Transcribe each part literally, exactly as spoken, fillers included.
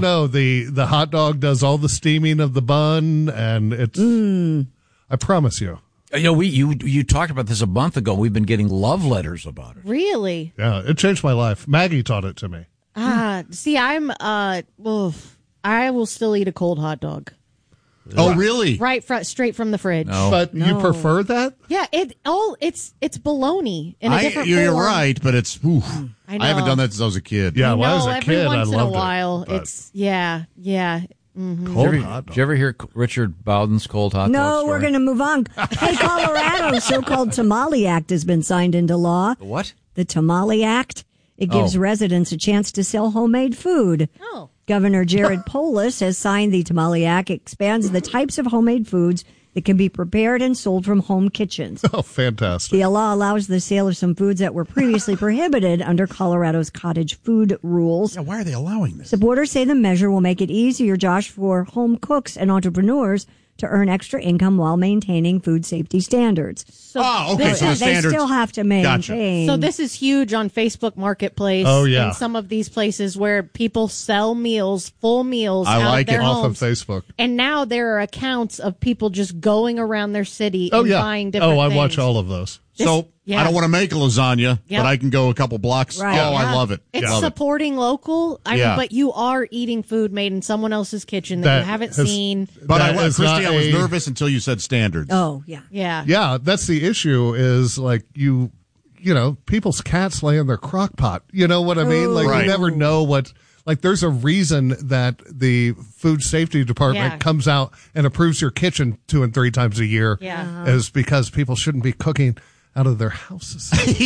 no. The the hot dog does all the steaming of the bun, and it's. Mm. I promise you. You know, we you you talked about this a month ago. We've been getting love letters about it. Really? Yeah, it changed my life. Maggie taught it to me. Ah, see, I'm. Uh, oof, I will still eat a cold hot dog. Oh, really? Right, fr- straight from the fridge. No. But No. you prefer that? Yeah, it all it's it's bologna in a I, different you're form. right, but it's. Oof. I know. I haven't done that since I was a kid. Yeah, I when I was know, a every kid, I once in a loved while, it. but- it's yeah, yeah. Mm-hmm. Did Cold you, ever, hot did you ever hear Richard Bowden's cold hot dog No, story? we're going to move on. Hey, Colorado's so-called Tamale Act has been signed into law. The what? The Tamale Act. It gives Oh. residents a chance to sell homemade food. Oh. Governor Jared Polis has signed the Tamale Act. It expands the types of homemade foods that can be prepared and sold from home kitchens. Oh, fantastic. The law allows the sale of some foods that were previously prohibited under Colorado's cottage food rules. Yeah, why are they allowing this? Supporters say the measure will make it easier, Josh, for home cooks and entrepreneurs to earn extra income while maintaining food safety standards. So Oh, okay, this- so the they standards. still have to Gotcha. maintain. So this is huge on Facebook Marketplace. Oh, yeah. And some of these places where people sell meals, full meals I out like of their it. Off homes. of Facebook. And now there are accounts of people just going around their city Oh, and yeah. buying different Oh, I things. watch all of those. So yeah. I don't want to make a lasagna, Yep. but I can go a couple blocks. Right. Oh, I Yeah. love it. It's love it. supporting local, I Yeah. mean, but you are eating food made in someone else's kitchen that, That you haven't has- seen. But I That was, is not Christy, I was a- nervous until you said standards. Oh, yeah. Yeah. Yeah, that's the issue is like you, you know, people's cats lay in their crock pot. You know what I mean? Like Right. you never know what, like there's a reason that the food safety department Yeah. comes out and approves your kitchen two and three times a year. Yeah. Is because people shouldn't be cooking out of their houses.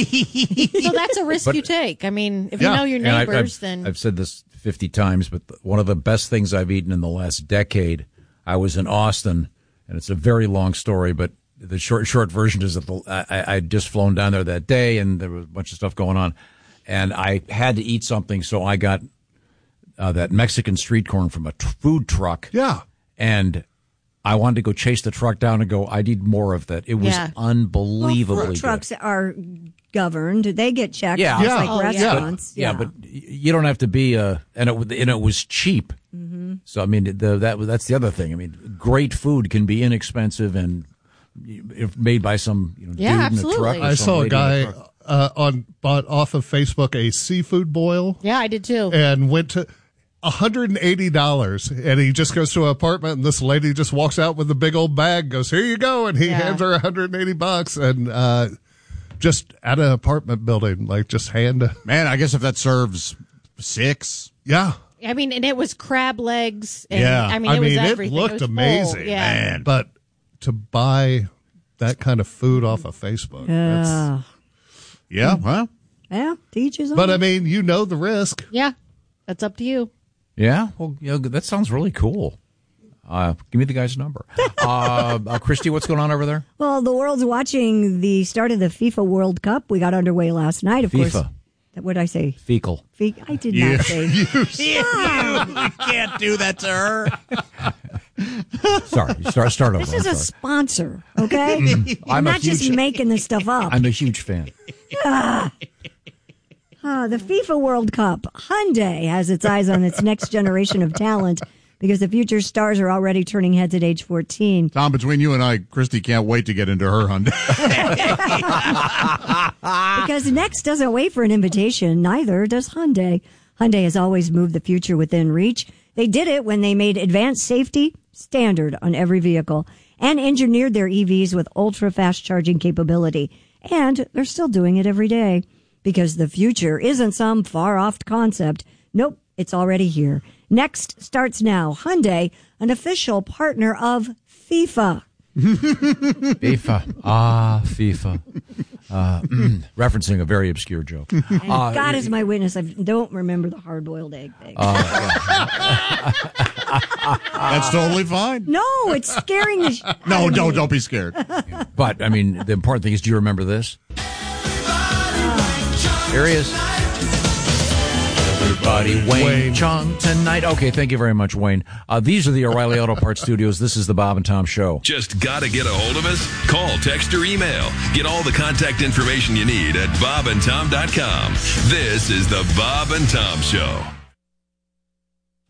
So that's a risk you take. I mean, if Yeah. you know your And I- neighbors, I've, then I've said this fifty times, but one of the best things I've eaten in the last decade, I was in Austin, and it's a very long story, but the short short version is that the, I, I'd just flown down there that day, and there was a bunch of stuff going on, and I had to eat something, so I got uh, that Mexican street corn from a t- food truck. Yeah. And I wanted to go chase the truck down and go, I need more of that. It was Yeah. unbelievably Well, food good. trucks are governed. They get checked Yeah. just Yeah. like Oh, yeah. restaurants. Yeah, but y- you don't have to be a, and it and it was cheap. Mm-hmm. So I mean, the, that that's the other thing. I mean, great food can be inexpensive and if made by some you know Yeah, dude in a absolutely. truck. Or I some saw a lady in guy truck. uh, on bought off of Facebook a seafood boil yeah, I did too. and went to one hundred eighty dollars, and he just goes to an apartment, and this lady just walks out with a big old bag, goes, here you go, and he Yeah. hands her one hundred eighty bucks, and uh, just at an apartment building, like just hand, Man, I guess if that serves six. yeah. I mean, and it was crab legs. And, Yeah. I mean, I it was mean, it everything. looked was full. amazing, Yeah. Man. But to buy that kind of food off of Facebook, that's, Uh, Yeah, well, yeah, teach his own. but I mean, you know the risk. Yeah. That's up to you. Yeah, well, you know, that sounds really cool. Uh, give me the guy's number. uh, uh, Christy, what's going on over there? Well, the world's watching the start of the FIFA World Cup. We got underway last night, of course. FIFA. What did I say? Fecal. Fe- I did Yeah. not say. you can't do that to her. Sorry, start start over. This is I'm a sorry. sponsor, okay? I'm I'm a not just huge- making this stuff up. I'm a huge fan. Ah, the FIFA World Cup. Hyundai has its eyes on its next generation of talent because the future stars are already turning heads at age fourteen. Tom, between you and I, Christy can't wait to get into her Hyundai. Because Next doesn't wait for an invitation, neither does Hyundai. Hyundai has always moved the future within reach. They did it when they made advanced safety standard on every vehicle and engineered their E Vs with ultra-fast charging capability. And they're still doing it every day because the future isn't some far-off concept. Nope, it's already here. Next starts now. Hyundai, an official partner of FIFA. FIFA. Ah, FIFA. Uh, mm, referencing a very obscure joke. And Uh, God is my witness, I don't remember the hard-boiled egg thing. That's totally fine. no, it's scaring the sh- No, don't, don't be scared. But, I mean, the important thing is, do you remember this? Here he is. Everybody, Wayne, Wayne. Chung tonight. Okay, thank you very much, Wayne. Uh, these are the O'Reilly Auto Parts Studios. This is the Bob and Tom Show. Just gotta get a hold of us? Call, text, or email. Get all the contact information you need at bob and tom dot com. This is the Bob and Tom Show.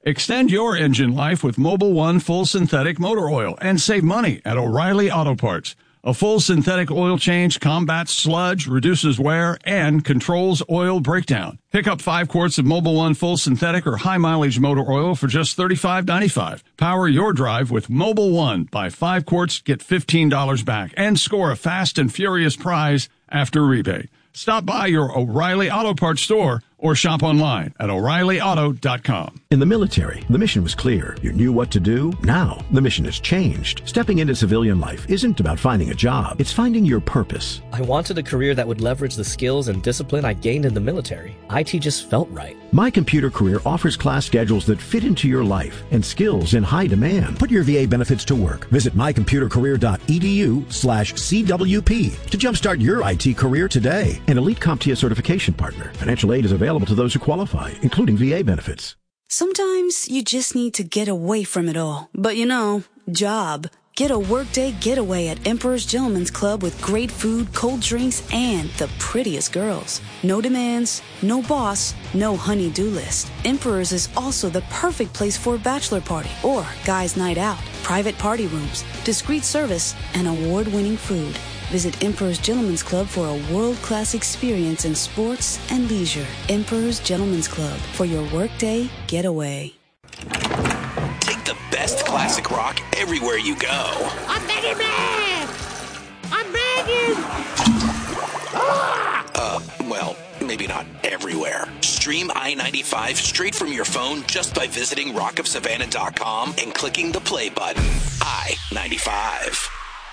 Extend your engine life with Mobil one Full Synthetic Motor Oil and save money at O'Reilly Auto Parts. A full synthetic oil change combats sludge, reduces wear, and controls oil breakdown. Pick up five quarts of Mobil one Full Synthetic or High Mileage Motor Oil for just thirty-five ninety-five. Power your drive with Mobil one. Buy five quarts, get fifteen dollars back, and score a fast and furious prize after rebate. Stop by your O'Reilly Auto Parts store or shop online at O'Reilly Auto dot com. In the military, the mission was clear. You knew what to do. Now, the mission has changed. Stepping into civilian life isn't about finding a job. It's finding your purpose. I wanted a career that would leverage the skills and discipline I gained in the military. I T just felt right. My Computer Career offers class schedules that fit into your life and skills in high demand. Put your V A benefits to work. Visit my computer career dot e d u slash C W P to jumpstart your I T career today. An Elite CompTIA certification partner. Financial aid is available to those who qualify, including V A benefits. Sometimes you just need to get away from it all. But you know, job. Get a workday getaway at Emperor's Gentleman's Club with great food, cold drinks, and the prettiest girls. No demands, no boss, no honey-do list. Emperor's is also the perfect place for a bachelor party or guys' night out. Private party rooms, discreet service, and award-winning food. Visit Emperor's Gentleman's Club for a world-class experience in sports and leisure. Emperor's Gentleman's Club for your workday getaway. Take the best classic rock everywhere you go. I'm begging, man! I'm begging! Uh, well, maybe not everywhere. Stream I ninety-five straight from your phone just by visiting rock of savannah dot com and clicking the play button. I ninety-five.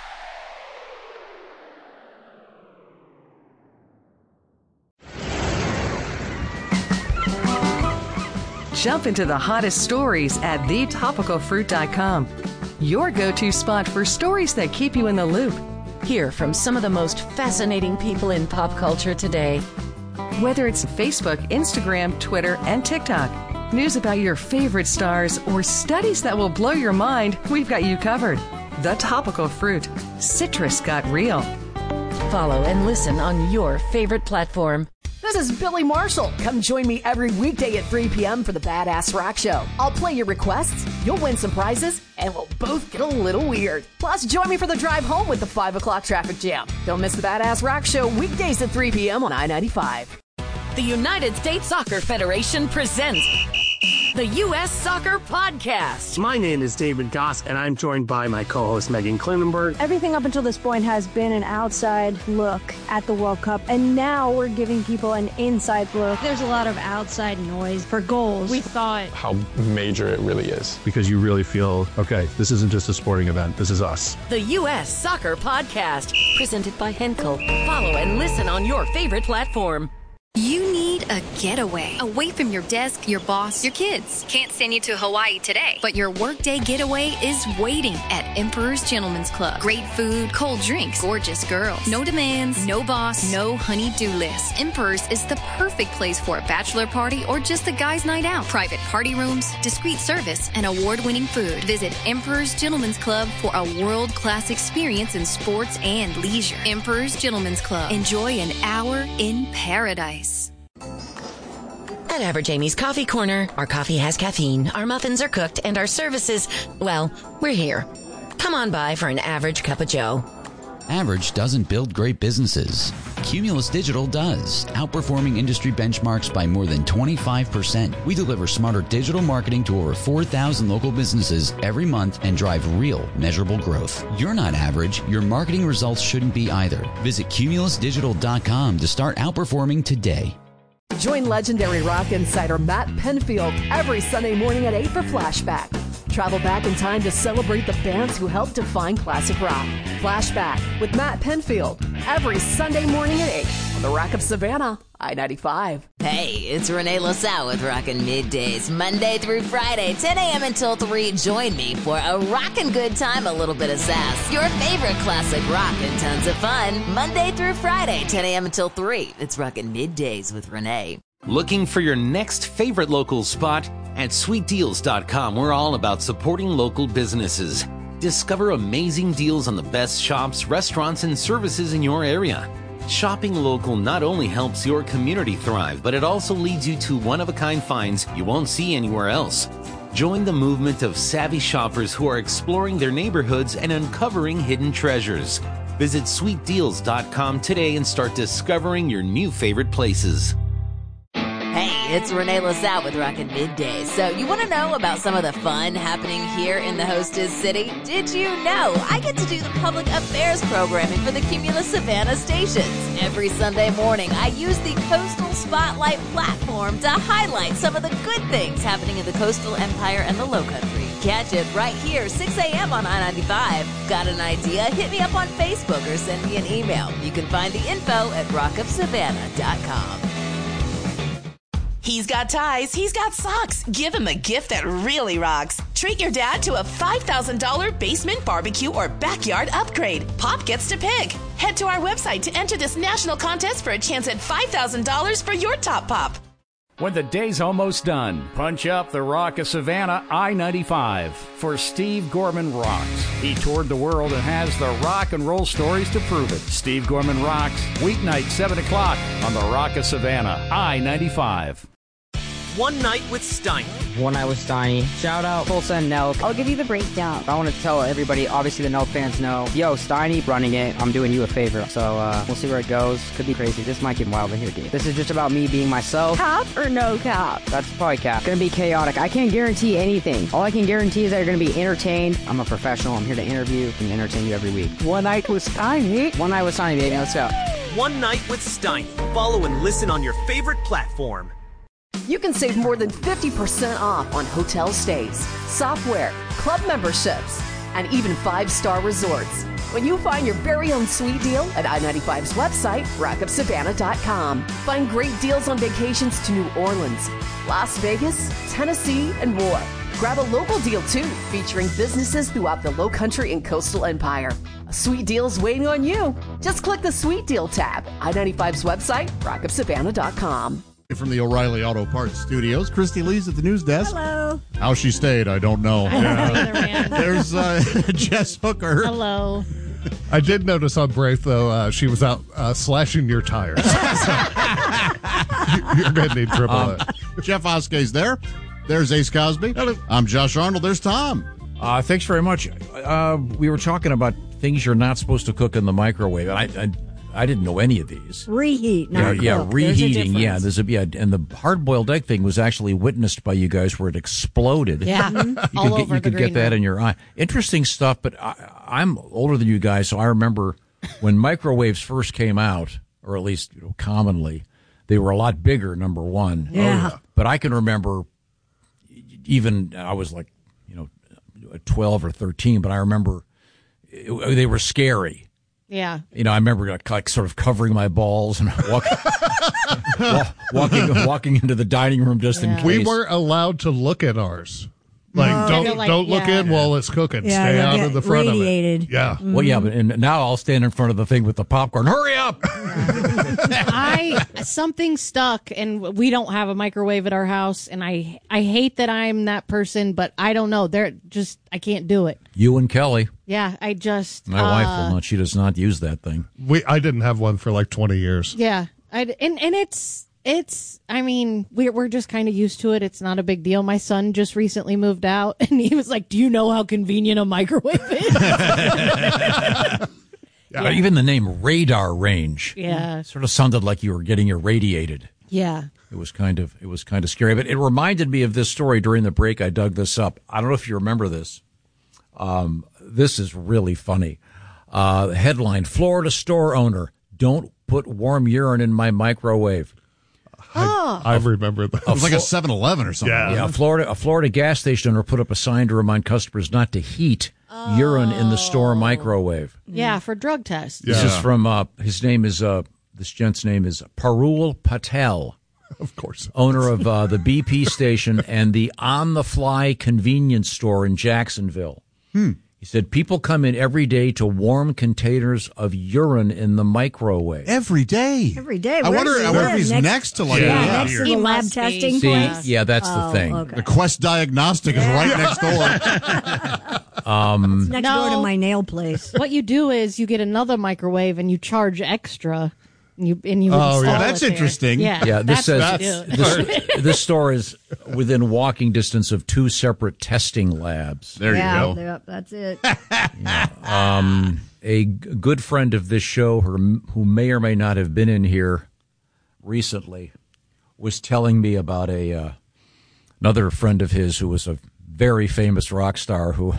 Jump into the hottest stories at the topical fruit dot com. Your go-to spot for stories that keep you in the loop. Hear from some of the most fascinating people in pop culture today. Whether it's Facebook, Instagram, Twitter, and TikTok, news about your favorite stars, or studies that will blow your mind, we've got you covered. The Topical Fruit. Citrus got real. Follow and listen on your favorite platform. This is Billy Marshall. Come join me every weekday at three p.m. for the Badass Rock Show. I'll play your requests, you'll win some prizes, and we'll both get a little weird. Plus, join me for the drive home with the five o'clock traffic jam. Don't miss the Badass Rock Show weekdays at three p.m. on I ninety-five. The United States Soccer Federation presents the U S Soccer Podcast. My name is David Goss, and I'm joined by my co-host Megan Klinenberg. Everything up until this point has been an outside look at the World Cup, and now we're giving people an inside look. There's a lot of outside noise for goals. We thought how major it really is. Because you really feel, okay, this isn't just a sporting event, this is us. The U S Soccer Podcast, presented by Henkel. Follow and listen on your favorite platform. You need a getaway away from your desk, your boss, your kids. Can't send you to Hawaii today, but your workday getaway is waiting at Emperor's Gentleman's Club. Great food, cold drinks, gorgeous girls. No demands, no boss, no honey-do list. Emperor's is the perfect place for a bachelor party or just a guy's night out. Private party rooms, discreet service, and award-winning food. Visit Emperor's Gentleman's Club for a world-class experience in sports and leisure. Emperor's Gentleman's Club. Enjoy an hour in paradise. At Average Amy's Coffee Corner, our coffee has caffeine, our muffins are cooked, and our services, well, we're here. Come on by for an average cup of joe. Average doesn't build great businesses. Cumulus Digital does, outperforming industry benchmarks by more than twenty-five percent. We deliver smarter digital marketing to over four thousand local businesses every month and drive real, measurable growth. You're not average. Your marketing results shouldn't be either. Visit cumulus digital dot com to start outperforming today. Join legendary rock insider Matt Penfield every Sunday morning at eight for Flashback. Travel back in time to celebrate the bands who helped define classic rock. Flashback with Matt Penfield every Sunday morning at eight on the Rock of Savannah, I ninety-five. Hey, it's Renee LaSalle with Rockin' Middays, Monday through Friday, ten a.m. until three. Join me for a rockin' good time, a little bit of sass, your favorite classic rock, and tons of fun. Monday through Friday, ten a.m. until three. It's Rockin' Middays with Renee. Looking for your next favorite local spot? At sweet deals dot com, we're all about supporting local businesses. Discover amazing deals on the best shops, restaurants, and services in your area. Shopping local not only helps your community thrive, but it also leads you to one-of-a-kind finds you won't see anywhere else. Join the movement of savvy shoppers who are exploring their neighborhoods and uncovering hidden treasures. Visit sweet deals dot com today and start discovering your new favorite places. Hey, it's Renee LaSalle with Rockin' Middays. So you want to know about some of the fun happening here in the hostess city? Did you know I get to do the public affairs programming for the Cumulus Savannah stations? Every Sunday morning, I use the Coastal Spotlight platform to highlight some of the good things happening in the Coastal Empire and the Lowcountry. Catch it right here, six a.m. on I ninety-five. Got an idea? Hit me up on Facebook or send me an email. You can find the info at rock of savannah dot com. He's got ties, he's got socks. Give him a gift that really rocks. Treat your dad to a five thousand dollars basement barbecue or backyard upgrade. Pop gets to pick. Head to our website to enter this national contest for a chance at five thousand dollars for your top pop. When the day's almost done, punch up the Rock of Savannah I ninety-five for Steve Gorman Rocks. He toured the world and has the rock and roll stories to prove it. Steve Gorman Rocks, weeknight, seven o'clock on the Rock of Savannah I ninety-five. One Night with Steiny. One Night with Steiny. Shout out Tulsa and Nelk. I'll give you the breakdown. I want to tell everybody, obviously the Nelk fans know, yo, Steiny running it, I'm doing you a favor. So uh, we'll see where it goes. Could be crazy. This might get wild in here, dude. This is just about me being myself. Cap or no cap? That's probably cap. Gonna be chaotic. I can't guarantee anything. All I can guarantee is that you're gonna be entertained. I'm a professional. I'm here to interview and entertain you every week. One Night with Steiny. One Night with Steiny, baby. Let's go. One Night with Steiny. Follow and listen on your favorite platform. You can save more than fifty percent off on hotel stays, software, club memberships, and even five-star resorts when you find your very own sweet deal at I ninety-five's website, rock of savannah dot com. Find great deals on vacations to New Orleans, Las Vegas, Tennessee, and more. Grab a local deal, too, featuring businesses throughout the Lowcountry and Coastal Empire. A sweet deal is waiting on you. Just click the Sweet Deal tab. I ninety-five's website, rock of savannah dot com. From the O'Reilly Auto Parts Studios, Christy Lee's at the news desk. Hello. How she stayed, I don't know. I don't know either, man. There's uh, Jess Hooker. Hello. I did notice on break, though, uh, she was out uh, slashing your tires. You're going to need triple um, it. Jeff Oskay's there. There's Ace Cosby. Hello. I'm Josh Arnold. There's Tom. Uh, thanks very much. Uh, we were talking about things you're not supposed to cook in the microwave. I, I I didn't know any of these. Reheat, not yeah, cook. yeah, reheating. There's a yeah, there's a yeah, and the hard-boiled egg thing was actually witnessed by you guys where it exploded. Yeah, you all could, over you the could get that room. in your eye. Interesting stuff. But I, I'm older than you guys, so I remember when microwaves first came out, or at least you know, commonly, they were a lot bigger. Number one. Yeah. Oh, but I can remember, even I was like, you know, twelve or thirteen, but I remember it, they were scary. Yeah. You know, I remember like, like sort of covering my balls and walk, walk, walking walking into the dining room just in case. We weren't allowed to look at ours. Like, No. don't Like, don't look yeah. in while it's cooking. Yeah, Stay they'll out get of the front radiated. of it. Yeah. Well, yeah, but and now I'll stand in front of the thing with the popcorn. Hurry up! I something stuck, and we don't have a microwave at our house, and I I hate that I'm that person, but I don't know. They're just I can't do it. You and Kelly, Yeah, I just my uh, wife will not. She does not use that thing. We I didn't have one for like twenty years. Yeah, I and and it's it's. I mean, we're we're just kind of used to it. It's not a big deal. My son just recently moved out, and he was like, "Do you know how convenient a microwave is?" Yeah. Even the name radar range, Yeah. sort of sounded like you were getting irradiated. Yeah. It was kind of it was kind of scary, but it reminded me of this story during the break. I dug this up. I don't know if you remember this. Um, this is really funny. Uh, headline: Florida store owner, don't put warm urine in my microwave. Oh. I remember that. It was like a seven eleven or something. Yeah. Yeah, a Florida a Florida gas station owner put up a sign to remind customers not to heat urine in the store microwave. Yeah, for drug tests. This is from uh, his name is uh, this gent's name is Parul Patel. Of course. Owner of uh, the B P station and the On the Fly convenience store in Jacksonville. Hmm. He said people come in every day to warm containers of urine in the microwave. Every day. Every day. I Where wonder, does he I wonder live? if he's Next- next to like Yeah, yeah. next to He the lab must be. testing See, place. yeah, that's the Oh, thing. okay. The Quest Diagnostic is right next door. Um, Next No. door to my nail place. What you do is you get another microwave and you charge extra You and you. Oh, yeah, install that's it there. interesting. Yeah, Yeah, this that's says what you do. this, this store is within walking distance of two separate testing labs. There yeah, you go. Yep, that's it. Um, a g- good friend of this show, her, who may or may not have been in here recently, was telling me about a uh, another friend of his who was a very famous rock star who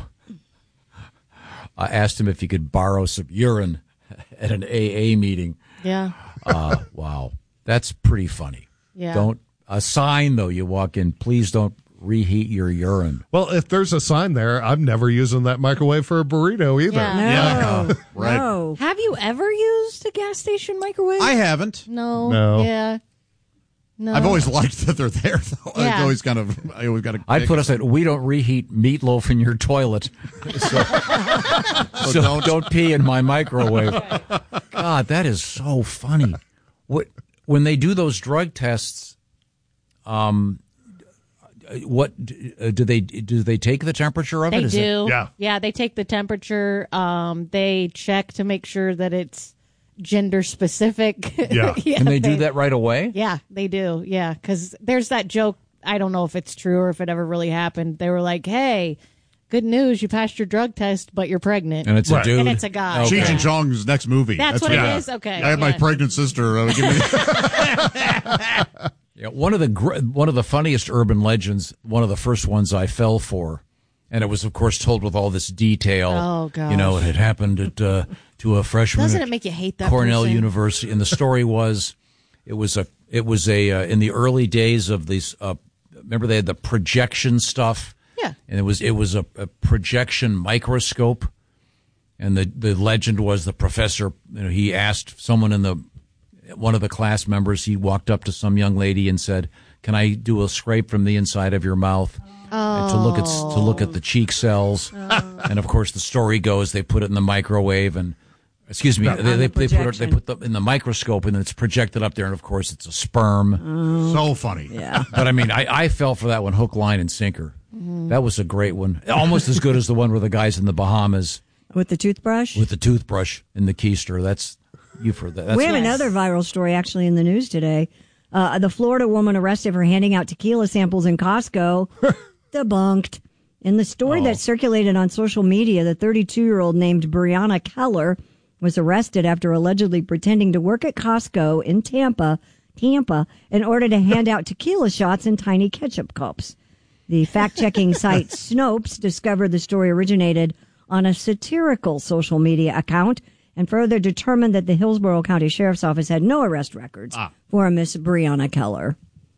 uh, asked him if he could borrow some urine at an A A meeting. Yeah. Uh, wow, that's pretty funny. Yeah. Don't a sign though. You walk in, please don't reheat your urine. Well, if there's a sign there, I'm never using that microwave for a burrito either. Yeah. No, Yeah, right. no. Have you ever used a gas station microwave? I haven't. No. No. Yeah. No. I've always liked that they're there, though. Yeah. I've always kind of, I always got to. I put aside, we don't reheat meatloaf in your toilet, so, so don't. don't pee in my microwave. God, that is so funny. What when they do those drug tests? Um, what uh, do they do? They take the temperature of They it? Is do. It, Yeah. Yeah, they take the temperature. Um, they check to make sure that it's gender specific. Yeah. and they do that right away. Yeah, they do. Yeah, because there's that joke. I don't know if it's true or if it ever really happened. They were like, "Hey, good news, you passed your drug test, but you're pregnant." And it's a Right. dude. And it's a guy. Cheech Yeah. and Chong's next movie. That's what it is? Okay, I had my yeah. pregnant sister. Uh, give me- Yeah, one of the gr- one of the funniest urban legends, one of the first ones I fell for, and it was of course told with all this detail. Oh, gosh. You know, it had happened at uh, to a freshman. Doesn't at it make you hate that Cornell person? University? And the story was, it was a it was a uh, in the early days of these. Uh, remember they had the projection stuff. Yeah. And it was it was a, a projection microscope, and the the legend was the professor. You know, he asked someone in the one of the class members. He walked up to some young lady and said, "Can I do a scrape from the inside of your mouth Oh. to look at to look at the cheek cells?" Oh. And of course, the story goes they put it in the microwave and. Excuse me. On They, the they, they put it, they projection. put the in the microscope and it's projected up there, and of course it's a sperm. so funny. Yeah. But I mean, I, I fell for that one, hook, line, and sinker. That was a great one, almost as good as the one where the guy's in the Bahamas With the toothbrush? with the toothbrush in the keister. That's you've heard that. That's we have Yes. another viral story actually in the news today. Uh, the Florida woman arrested for handing out tequila samples in Costco. Debunked. In the story Oh. that circulated on social media, the thirty-two-year-old named Brianna Keller was arrested after allegedly pretending to work at Costco in Tampa, Tampa, in order to hand out tequila shots in tiny ketchup cups. The fact-checking site Snopes discovered the story originated on a satirical social media account and further determined that the Hillsborough County Sheriff's Office had no arrest records Ah. for a Miss Brianna Keller.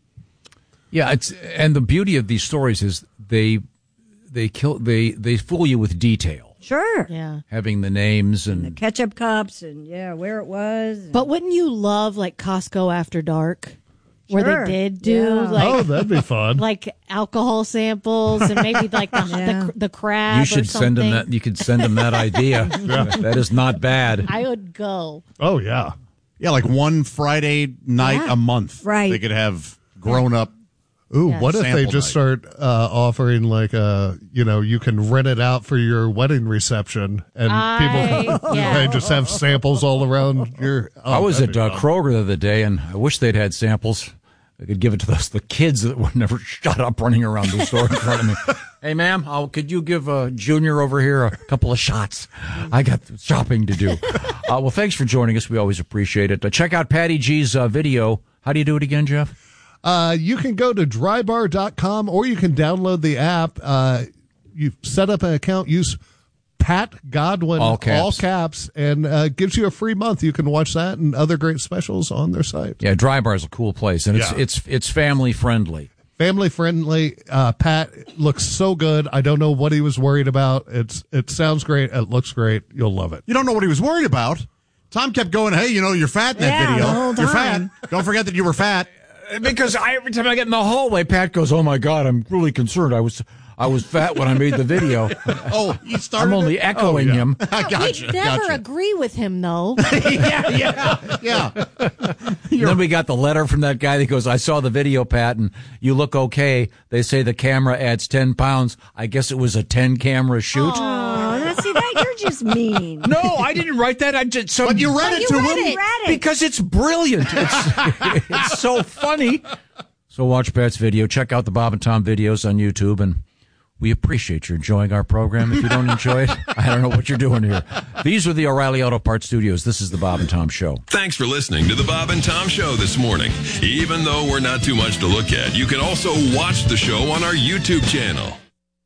Yeah, it's and the beauty of these stories is they they kill they they fool you with detail, Sure. Yeah. having the names and Ketchup cups and, yeah, where it was. But wouldn't you love like Costco After Dark, where Sure. they did do Yeah. like Oh, that'd be fun. like alcohol samples and maybe like the Yeah. the, the crab. you should or send them something. that. You could send them that idea. That is not bad. I would go. Oh, yeah. Yeah, like one Friday night Yeah. a month. Right. They could have grown up. Ooh, Yes. what if they Sample just night. start uh, offering like a, you know, you can rent it out for your wedding reception, and I- people yeah. they just have samples all around your. Oh, I was that'd at be uh, fun. Kroger the other day, and I wish they'd had samples. I could give it to those the kids that would never shut up running around the store in front of me. Hey, ma'am, I'll, could you give uh, Junior over here a couple of shots? I got shopping to do. Uh, well, thanks for joining us. We always appreciate it. Uh, check out Patty G's uh, video. How do you do it again, Jeff? Uh, you can go to drybar dot com or you can download the app. Uh, you set up an account, use Pat Godwin, All caps. all caps, and uh, gives you a free month. You can watch that and other great specials on their site. Yeah, Dry Bar is a cool place, and it's Yeah. it's it's family friendly. Family friendly. Uh, Pat looks so good. I don't know what he was worried about. It's it sounds great. It looks great. You'll love it. You don't know what he was worried about. Tom kept going, hey, you know, you're fat in that Yeah, video. the whole You're time. fat. Don't forget that you were fat. Because I, every time I get in the hallway, Pat goes, "Oh my God, I'm really concerned. I was I was fat when I made the video." Oh, he started I'm only it? echoing Oh, yeah. him. I gotcha. We'd never gotcha. agree with him though. yeah, yeah, yeah. And then we got the letter from that guy that goes, "I saw the video, Pat, and you look okay. They say the camera adds ten pounds. I guess it was a ten camera shoot." Oh, that's See that? You're just mean. No, I didn't write that. I just so But you read But it you to read him. it. Read it. because it's brilliant. It's, it's so funny. So watch Pat's video. Check out the Bob and Tom videos on YouTube, and we appreciate you enjoying our program. If you don't enjoy it, I don't know what you're doing here. These are the O'Reilly Auto Parts Studios. This is the Bob and Tom Show. Thanks for listening to the Bob and Tom Show this morning. Even though we're not too much to look at, you can also watch the show on our YouTube channel.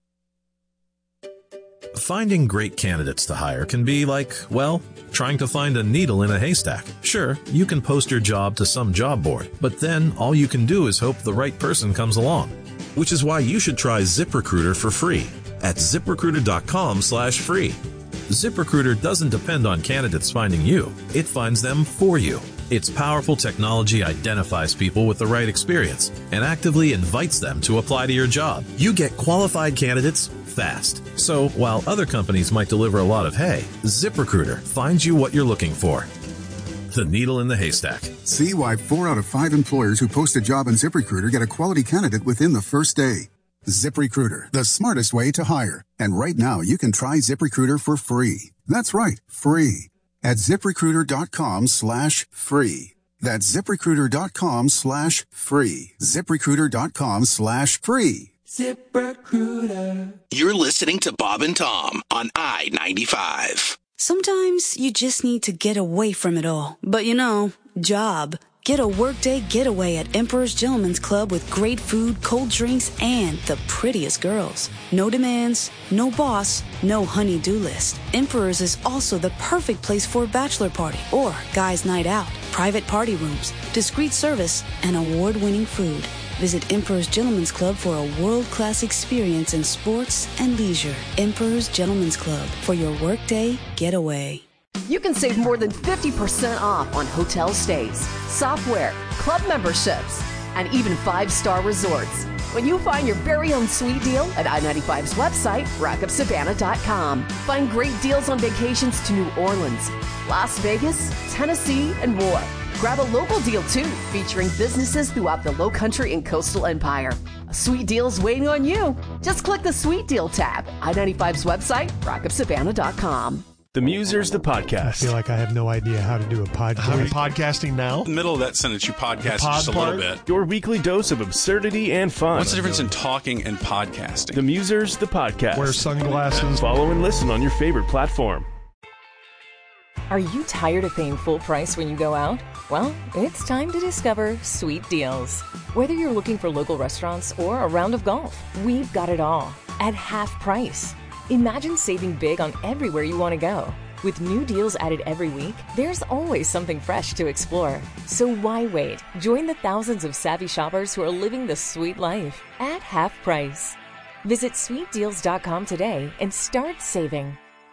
Finding great candidates to hire can be like, well, trying to find a needle in a haystack. Sure, you can post your job to some job board, but then all you can do is hope the right person comes along. Which is why you should try ZipRecruiter for free at ZipRecruiter.com slash free. ZipRecruiter doesn't depend on candidates finding you. It finds them for you. Its powerful technology identifies people with the right experience and actively invites them to apply to your job. You get qualified candidates fast. So while other companies might deliver a lot of hay, ZipRecruiter finds you what you're looking for. The needle in the haystack. See why four out of five employers who post a job on ZipRecruiter get a quality candidate within the first day. ZipRecruiter, the smartest way to hire. And right now, you can try ZipRecruiter for free. That's right, free. At ZipRecruiter.com slash free. That's ZipRecruiter.com slash free. ZipRecruiter.com slash free. ZipRecruiter. You're listening to Bob and Tom on I ninety-five. Sometimes you just need to get away from it all. But you know, job. Get a workday getaway at Emperor's Gentleman's Club with great food, cold drinks, and the prettiest girls. No demands, no boss, no honey-do list. Emperor's is also the perfect place for a bachelor party or guys' night out. Private party rooms, discreet service, and award-winning food. Visit Emperor's Gentleman's Club for a world-class experience in sports and leisure. Emperor's Gentleman's Club for your workday getaway. You can save more than fifty percent off on hotel stays, software, club memberships, and even five-star resorts when you find your very own sweet deal at I ninety-five's website, rock up savannah dot com. Find great deals on vacations to New Orleans, Las Vegas, Tennessee, and more. Grab a local deal, too, featuring businesses throughout the Lowcountry and Coastal Empire. A sweet deal's waiting on you. Just click the Sweet Deal tab. I ninety-five's website, rock up savannah dot com. The Musers, the podcast. I feel like I have no idea how to do a podcast. Are we podcasting now? In the middle of that sentence, you podcast pod just a part? little bit. Your weekly dose of absurdity and fun. What's the difference in talking and podcasting? The Musers, the podcast. Wear sunglasses. Follow and listen on your favorite platform. Are you tired of paying full price when you go out? Well, it's time to discover Sweet Deals. Whether you're looking for local restaurants or a round of golf, we've got it all at half price. Imagine saving big on everywhere you want to go. With new deals added every week, there's always something fresh to explore. So why wait? Join the thousands of savvy shoppers who are living the sweet life at half price. Visit sweet deals dot com today and start saving.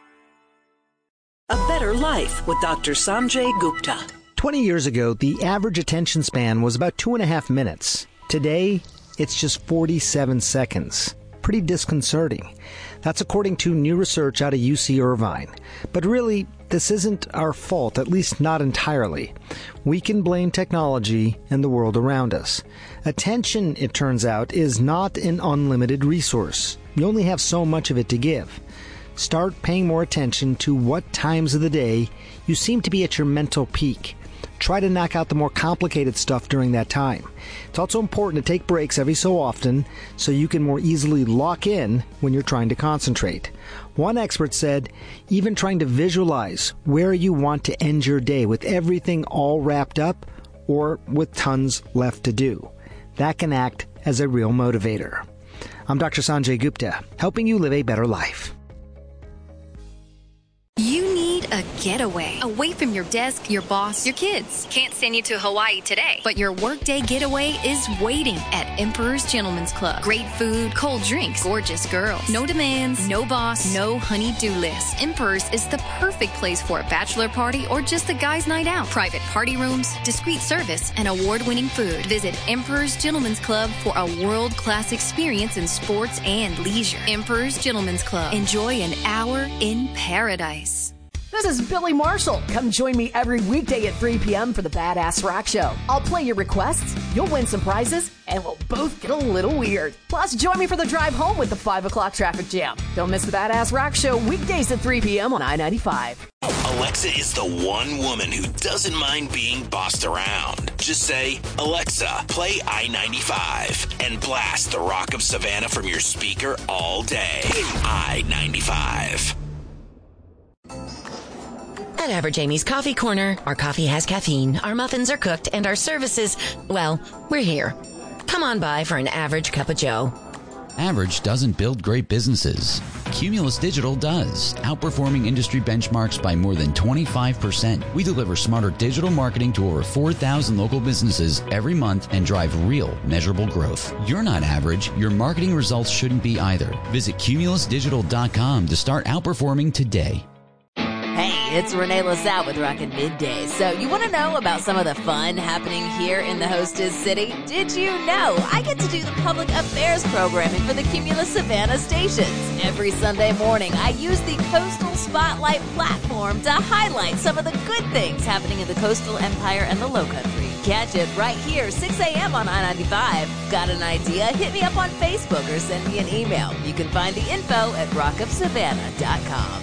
A Better Life with Doctor Sanjay Gupta. twenty years ago, the average attention span was about two and a half minutes. Today, it's just forty-seven seconds. Pretty disconcerting. That's according to new research out of U C Irvine. But really, this isn't our fault, at least not entirely. We can blame technology and the world around us. Attention, it turns out, is not an unlimited resource. You only have so much of it to give. Start paying more attention to what times of the day you seem to be at your mental peak. Try to knock out the more complicated stuff during that time. It's also important to take breaks every so often so you can more easily lock in when you're trying to concentrate. One expert said, even trying to visualize where you want to end your day with everything all wrapped up or with tons left to do. That can act as a real motivator. I'm Doctor Sanjay Gupta, helping you live a better life. You need a getaway. Away from your desk, your boss, your kids. Can't send you to Hawaii today, but your workday getaway is waiting at Emperor's Gentleman's Club. Great food, cold drinks, gorgeous girls. No demands, no boss, no honey-do list. Emperor's is the perfect place for a bachelor party or just a guy's night out. Private party rooms, discreet service, and award-winning food. Visit Emperor's Gentleman's Club for a world-class experience in sports and leisure. Emperor's Gentleman's Club. Enjoy an hour in paradise. This is Billy Marshall. Come join me every weekday at three p.m. for the Badass Rock Show. I'll play your requests, you'll win some prizes, and we'll both get a little weird. Plus, join me for the drive home with the five o'clock traffic jam. Don't miss the Badass Rock Show weekdays at three p.m. on I ninety-five. Alexa is the one woman who doesn't mind being bossed around. Just say, Alexa, play I ninety-five, and blast the Rock of Savannah from your speaker all day. I ninety-five. At Average Amy's Coffee Corner, our coffee has caffeine, our muffins are cooked, and our services, well, we're here. Come on by for an average cup of joe. Average doesn't build great businesses. Cumulus Digital does, outperforming industry benchmarks by more than twenty-five percent. We deliver smarter digital marketing to over four thousand local businesses every month and drive real, measurable growth. You're not average. Your marketing results shouldn't be either. Visit cumulus digital dot com to start outperforming today. Hey, it's Renee LaSalle with Rockin' Midday. So you want to know about some of the fun happening here in the hostess city? Did you know I get to do the public affairs programming for the Cumulus Savannah stations? Every Sunday morning, I use the Coastal Spotlight platform to highlight some of the good things happening in the coastal empire and the Lowcountry. Catch it right here, six a.m. on I ninety-five. Got an idea? Hit me up on Facebook or send me an email. You can find the info at rock of savannah dot com.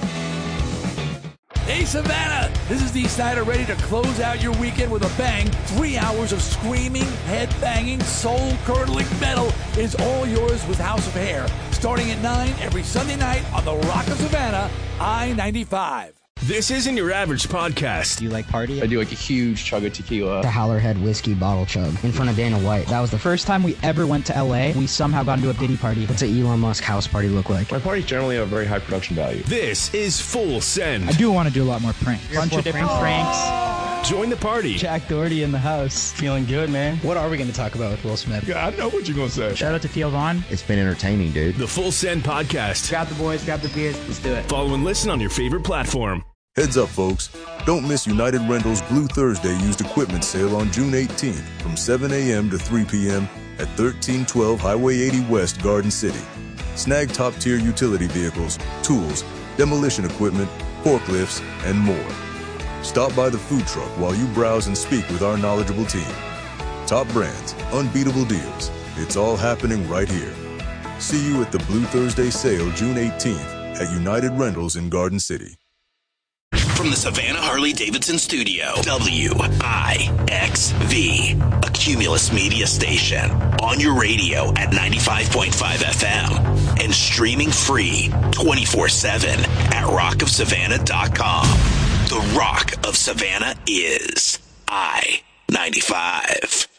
Hey, Savannah! This is Dee Snider, ready to close out your weekend with a bang. Three hours of screaming, head-banging, soul-curdling metal is all yours with House of Hair. Starting at nine every Sunday night on the Rock of Savannah, I ninety-five. This isn't your average podcast. Do you like party? I do like a huge chug of tequila. The Howlerhead whiskey bottle chug in front of Dana White. That was the first time we ever went to L A. We somehow got into a Diddy party. What's an Elon Musk house party look like? My parties generally have a very high production value. This is Full Send. I do want to do a lot more pranks. A bunch of different pranks. pranks. Join the party. Jack Doherty in the house. Feeling good, man. What are we going to talk about with Will Smith? Yeah, I know what you're going to say. Shout out to Theo Vaughn. It's been entertaining, dude. The Full Send podcast. Grab the boys, grab the beers. Let's do it. Follow and listen on your favorite platform. Heads up, folks. Don't miss United Rentals Blue Thursday used equipment sale on June eighteenth from seven a.m. to three p.m. at thirteen twelve Highway eighty West, Garden City. Snag top-tier utility vehicles, tools, demolition equipment, forklifts, and more. Stop by the food truck while you browse and speak with our knowledgeable team. Top brands, unbeatable deals. It's all happening right here. See you at the Blue Thursday sale June eighteenth at United Rentals in Garden City. From the Savannah Harley-Davidson studio, W I X V, a Cumulus media station, on your radio at ninety-five point five F M, and streaming free twenty-four seven at rock of savannah dot com. The Rock of Savannah is I ninety-five.